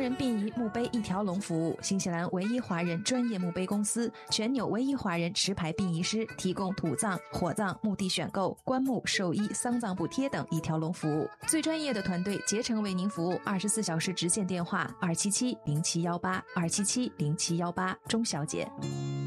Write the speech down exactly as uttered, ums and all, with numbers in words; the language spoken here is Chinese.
人殡仪墓碑一条龙服务，新西兰唯一华人专业墓碑公司，全纽唯一华人持牌殡仪师，提供土葬、火葬、墓地选购、棺木、寿衣、丧葬补贴等一条龙服务。最专业的团队竭诚为您服务，二十四小时直线电话二七七零七一八二七七零七一八，钟小姐。